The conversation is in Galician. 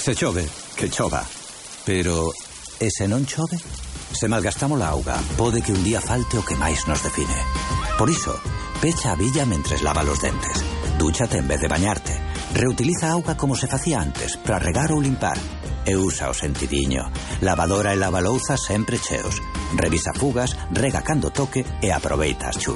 Se chove, que chova. Pero, e se non chove? Se malgastamos a auga, pode que un día falte o que máis nos define. Por iso, pecha a billa mentres lava os dentes. Dúchate en vez de bañarte. Reutiliza a auga como se facía antes, para regar ou limpar. E usa o sentidiño. Lavadora e lavalouzas sempre cheos. Revisa fugas, rega cando toque e aproveita as chuvas.